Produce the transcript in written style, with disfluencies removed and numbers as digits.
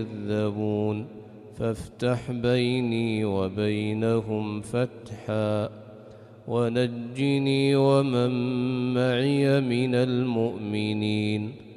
يكذبون فافتح بيني وبينهم فتحا ونجني ومن معي من المؤمنين